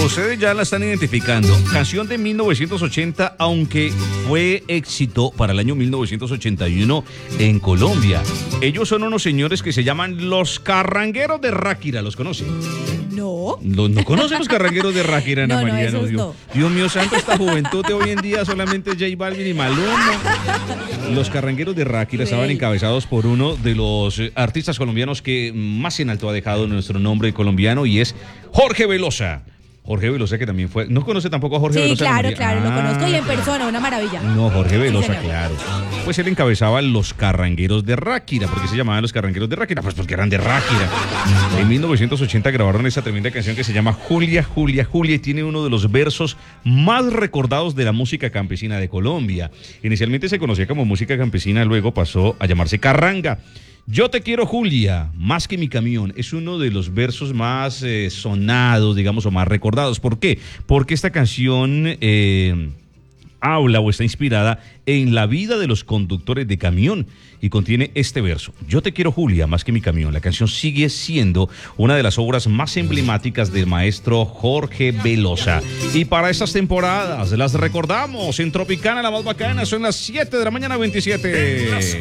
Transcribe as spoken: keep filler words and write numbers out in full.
Ustedes ya la están identificando. Canción de mil novecientos ochenta, aunque fue éxito para el año mil novecientos ochenta y uno en Colombia. Ellos son unos señores que se llaman Los Carrangueros de Ráquira. ¿Los conoce? No. ¿No, no conocen los Carrangueros de Ráquira, Ana No, no, María? esos Dios, no. Dios mío santo, esta juventud de hoy en día solamente J Balvin y Maluma. Los Carrangueros de Ráquira estaban Ey. encabezados por uno de los eh, artistas colombianos que más en alto ha dejado nuestro nombre colombiano, y es Jorge Velosa. Jorge Velosa, que también fue... ¿No conoce tampoco a Jorge Sí, Velosa? claro, María? claro, lo Ah. conozco y en persona, una maravilla. No, Jorge Velosa, señor. claro. Pues él encabezaba Los Carrangueros de Ráquira. ¿Por qué se llamaban Los Carrangueros de Ráquira? Pues porque eran de Ráquira. En mil novecientos ochenta grabaron esa tremenda canción que se llama Julia, Julia, Julia, y tiene uno de los versos más recordados de la música campesina de Colombia. Inicialmente se conocía como música campesina, luego pasó a llamarse carranga. Yo te quiero, Julia, más que mi camión. Es uno de los versos más eh, sonados, digamos, o más recordados. ¿Por qué? Porque esta canción eh, habla o está inspirada en la vida de los conductores de camión y contiene este verso. Yo te quiero, Julia, más que mi camión. La canción sigue siendo una de las obras más emblemáticas del maestro Jorge Velosa. Y para estas temporadas las recordamos en Tropicana, la más bacana. Son las siete de la mañana, veintisiete.